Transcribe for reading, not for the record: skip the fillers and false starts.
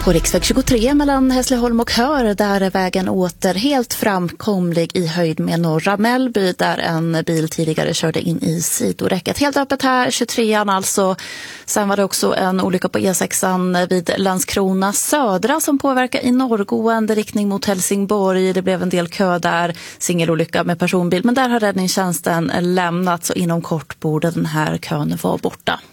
På riksväg 23 mellan Hässleholm och Hör, där är vägen åter helt framkomlig i höjd med Norra Mellby, där en bil tidigare körde in i sidoräcket. Helt öppet här, 23an alltså. Sen var det också en olycka på E6an vid Landskrona södra som påverkar i norrgående riktning mot Helsingborg. Det blev en del kö där, singelolycka med personbil, men där har räddningstjänsten lämnat, så inom kort borde den här kön vara borta.